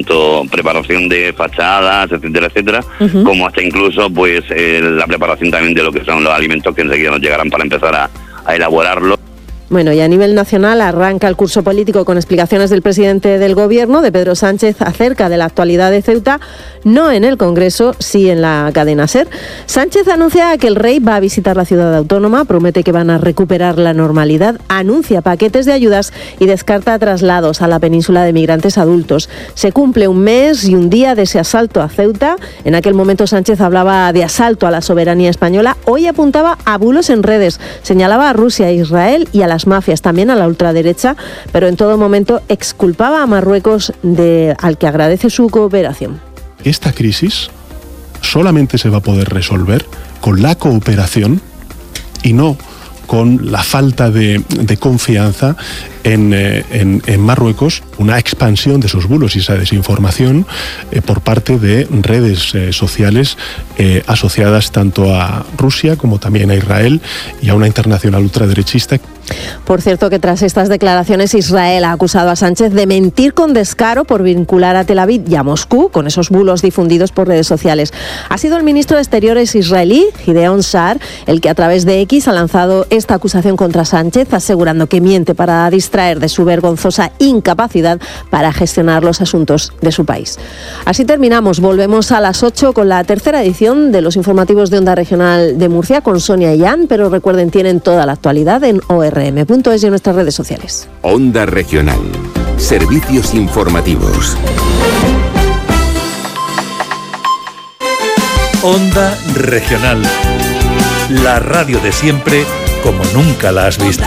tanto preparación de fachadas, etcétera, etcétera, como hasta incluso pues la preparación también de lo que son los alimentos que enseguida nos llegarán para empezar a elaborarlo. Bueno, y a nivel nacional arranca el curso político con explicaciones del presidente del Gobierno, de Pedro Sánchez, acerca de la actualidad de Ceuta, no en el Congreso, sí en la cadena SER. Sánchez anuncia que el rey va a visitar la ciudad autónoma, promete que van a recuperar la normalidad, anuncia paquetes de ayudas y descarta traslados a la península de migrantes adultos. Se cumple un mes y un día de ese asalto a Ceuta. En aquel momento Sánchez hablaba de asalto a la soberanía española. Hoy apuntaba a bulos en redes. Señalaba a Rusia, a Israel y a las mafias, también a la ultraderecha, pero en todo momento exculpaba a Marruecos, al que agradece su cooperación. Esta crisis solamente se va a poder resolver con la cooperación y no con la falta de confianza en Marruecos, una expansión de esos bulos y esa desinformación por parte de redes sociales asociadas tanto a Rusia como también a Israel y a una internacional ultraderechista. Por cierto, que tras estas declaraciones Israel ha acusado a Sánchez de mentir con descaro por vincular a Tel Aviv y a Moscú con esos bulos difundidos por redes sociales. Ha sido el ministro de Exteriores israelí, Gideon Sa'ar, el que a través de X ha lanzado esta acusación contra Sánchez, asegurando que miente para distraer de su vergonzosa incapacidad para gestionar los asuntos de su país. Así terminamos. Volvemos a las 8 con la tercera edición de los informativos de Onda Regional de Murcia con Sonia y Jan, pero recuerden, tienen toda la actualidad en ORM.es y en nuestras redes sociales. Onda Regional. Servicios informativos. Onda Regional. La radio de siempre como nunca la has visto.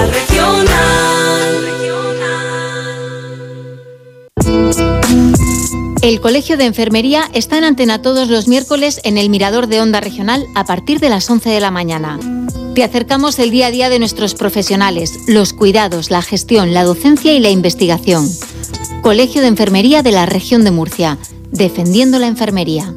El Colegio de Enfermería está en antena todos los miércoles en el Mirador de Onda Regional a partir de las 11 de la mañana. Te acercamos el día a día de nuestros profesionales, los cuidados, la gestión, la docencia y la investigación. Colegio de Enfermería de la Región de Murcia, defendiendo la enfermería.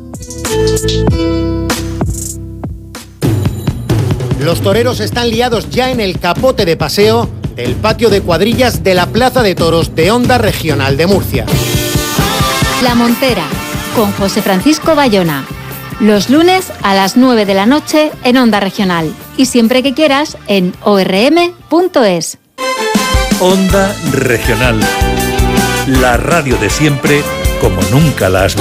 Los toreros están liados ya en el capote de paseo del patio de cuadrillas de la Plaza de Toros de Onda Regional de Murcia. La Montera, con José Francisco Bayona. Los lunes a las 9 de la noche en Onda Regional. Y siempre que quieras en orm.es. Onda Regional. La radio de siempre como nunca la has visto.